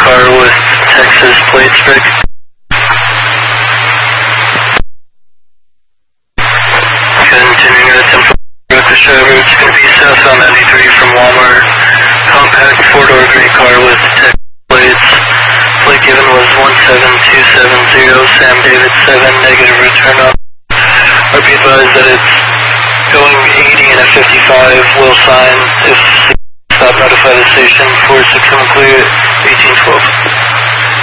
car with Texas plates, Rick. Continuing at 10 Ruckus driver, it's going to be southbound 93 from Walmart. Compact 4-door gray car with Texas plates. Plate given was 17270, Sam David 7, negative return on. I'll be advised that it's going 80 and a 55, will sign. If stop, notify the station. 46 clear, 1812.